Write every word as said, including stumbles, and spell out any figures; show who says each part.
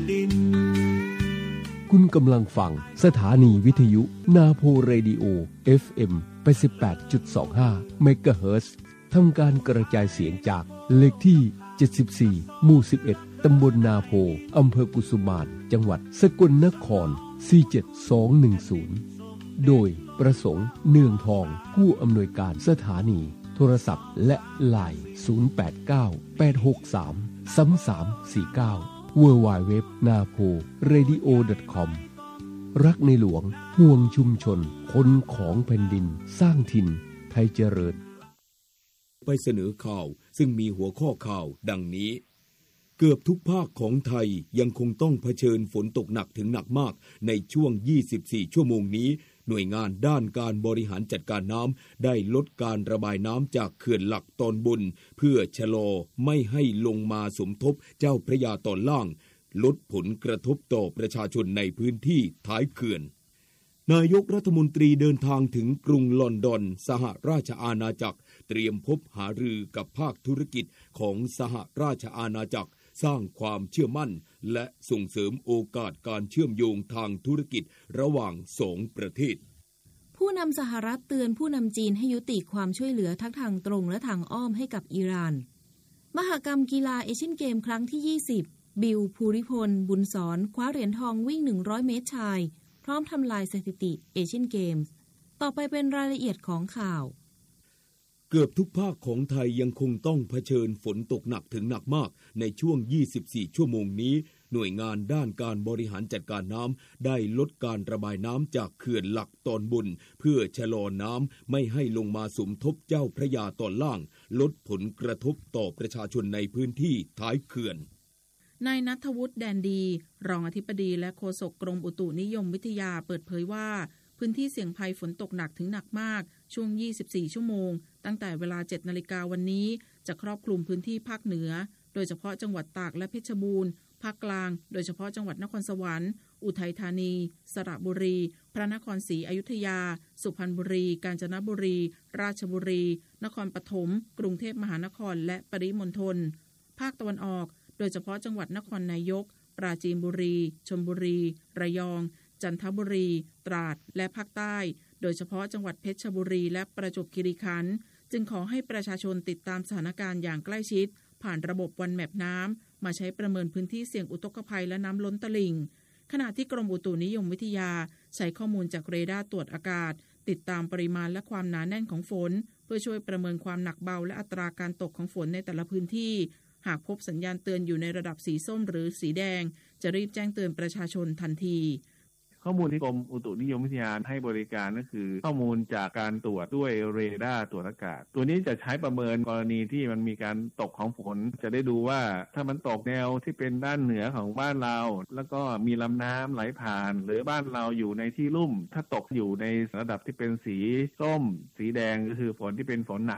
Speaker 1: ดิน
Speaker 2: คุณกำลังฟังสถานีวิทยุนาโพเรดิโอ เอฟ เอ็ม แปดสิบแปดจุดสองห้า เมกะเฮิรตซ์ ทำการกระจายเสียงจากเลขที่ เจ็ดสิบสี่ หมู่ สิบเอ็ด ตำบลนาโพ อำเภอกุสุมาน จังหวัดสกลนคร สี่เจ็ดสองหนึ่งศูนย์ โดยประสงค์เนืองทองผู้อำนวยการสถานีโทรศัพท์และไลน์ ศูนย์ แปด เก้า แปด หก สาม สาม สาม สี่ เก้า ดับเบิลยู ดับเบิลยู ดับเบิลยู ดอท นาโพเรดิโอ ดอท คอม รักในหลวงห่วงชุมชนคนของแผ่นดินสร้างถิ่นไทยเจริญ
Speaker 1: ไปเสนอข่าวซึ่งมีหัวข้อข่าวดังนี้เกือบทุกภาคของไทยยังคงต้องเผชิญฝนตกหนักถึงหนักมากในช่วงยี่สิบสี่ชั่วโมงนี้หน่วยงานด้านการบริหารจัดการน้ำได้ลดการระบายน้ำจากเขื่อนหลักตอนบนเพื่อชะลอไม่ให้ลงมาสมทบเจ้าพระยาตอนล่างลดผลกระทบต่อประชาชนในพื้นที่ท้ายเขื่อนนายกรัฐมนตรีเดินทางถึงกรุงลอนดอนสหราชอาณาจักรเตรียมพบหารือกับภาคธุรกิจของสหราชอาณาจักรสร้างความเชื่อมั่นและส่งเสริมโอกาสการเชื่อมโยงทางธุรกิจระหว่างสองประเทศ
Speaker 3: ผู้นำสหรัฐเตือนผู้นำจีนให้ยุติความช่วยเหลือทั้งทางตรงและทางอ้อมให้กับอิหร่านมหกรรมกีฬาเอเชียนเกมครั้งที่ยี่สิบบิลภูริพลบุญสอนคว้าเหรียญทองวิ่งหนึ่งร้อยเมตรชายพร้อมทำลายสถิติเอเชียนเกมส์ต่อไปเป็นรายละเอียดของข่าว
Speaker 1: เกือบทุกภาคของไทยยังคงต้องเผชิญฝนตกหนักถึงหนักมากในช่วงยี่สิบสี่ชั่วโมงนี้หน่วยงานด้านการบริหารจัดการน้ำได้ลดการระบายน้ำจากเขื่อนหลักตอนบนเพื่อชะลอน้ำไม่ให้ลงมาสมทบเจ้าพระยาตอนล่างลดผลกระทบต่อประชาชนในพื้นที่ท้ายเขื่อน
Speaker 4: นายณัฐวุฒิแดนดีรองอธิบดีและโฆษกกรมอุตุนิยมวิทยาเปิดเผยว่าพื้นที่เสี่ยงภัยฝนตกหนักถึงหนักมากช่วงยี่สิบสี่ชั่วโมงตั้งแต่เวลา เจ็ดนาฬิกาวันนี้จะครอบคลุมพื้นที่ภาคเหนือโดยเฉพาะจังหวัดตากและเพชรบูรณ์ภาคกลางโดยเฉพาะจังหวัดนครสวรรค์อุทัยธานีสระบุรีพระนครศรีอยุธยาสุพรรณบุรีกาญจนบุรีราชบุรีนครปฐมกรุงเทพมหานครและปริมณฑลภาคตะวันออกโดยเฉพาะจังหวัดนครนายกปราจีนบุรีชลบุรีระยองจันทบุรีตราดและภาคใต้โดยเฉพาะจังหวัดเพชรบุรีและประจวบคีรีขันธ์จึงขอให้ประชาชนติดตามสถานการณ์อย่างใกล้ชิดผ่านระบบวันแมปน้ำมาใช้ประเมินพื้นที่เสี่ยงอุทกภัยและน้ำล้นตลิ่งขณะที่กรมอุตุนิยมวิทยาใช้ข้อมูลจากเรดาร์ตรวจอากาศติดตามปริมาณและความหนาแน่นของฝนเพื่อช่วยประเมินความหนักเบาและอัตราการตกของฝนในแต่ละพื้นที่หากพบสัญญาณเตือนอยู่ในระดับสีส้มหรือสีแดงจะรีบแจ้งเตือนประชาชนทันที
Speaker 5: ข้อมูลที่กรมอุตุนิยมวิทยาให้บริการก็คือข้อมูลจากการตรวจด้วยเรดาร์ตรวจอากาศตัวนี้จะใช้ประเมินกรณีที่มันมีการตกของฝนจะได้ดูว่าถ้ามันตกแนวที่เป็นด้านเหนือของบ้านเราแล้วก็มีลำน้ำไหลผ่านหรือบ้านเราอยู่ในที่ลุ่มถ้าตกอยู่ในระดับที่เป็นสีส้มสีแดงก็คือฝนที่เป็นฝนหนัก